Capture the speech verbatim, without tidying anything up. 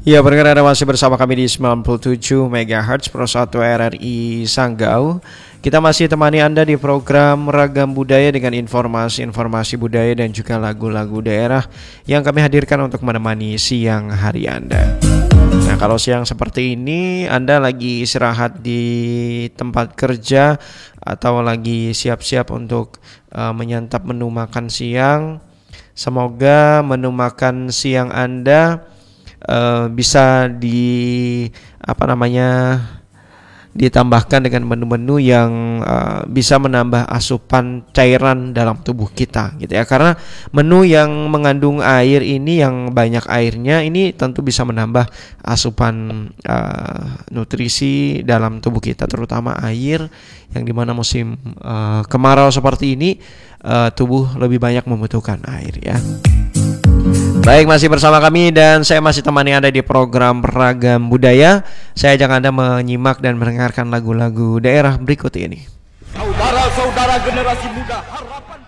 Ya, pendengar Anda masih bersama kami di sembilan puluh tujuh megahertz Pro satu R R I Sanggau. Kita masih temani Anda di program Ragam Budaya dengan informasi-informasi budaya dan juga lagu-lagu daerah yang kami hadirkan untuk menemani siang hari Anda. Nah, kalau siang seperti ini Anda lagi istirahat di tempat kerja atau lagi siap-siap untuk uh, menyantap menu makan siang, semoga menu makan siang Anda Uh, bisa di apa namanya ditambahkan dengan menu-menu yang uh, bisa menambah asupan cairan dalam tubuh kita gitu ya, karena menu yang mengandung air ini, yang banyak airnya ini tentu bisa menambah asupan uh, nutrisi dalam tubuh kita, terutama air yang dimana musim uh, kemarau seperti ini uh, tubuh lebih banyak membutuhkan air ya. Baik, masih bersama kami dan saya masih temani Anda di program Ragam Budaya. Saya ajak Anda menyimak dan mendengarkan lagu-lagu daerah berikut ini. Saudara-saudara generasi muda, harapan